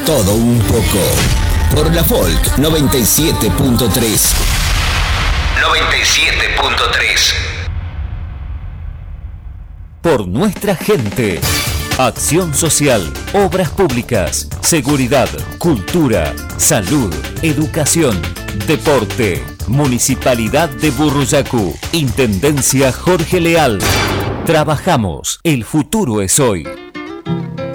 Todo un poco. Por la Folk 97.3. 97.3. Por nuestra gente. Acción social, obras públicas, seguridad, cultura, salud, educación, deporte. Municipalidad de Burruyacu. Intendencia Jorge Leal. Trabajamos. El futuro es hoy.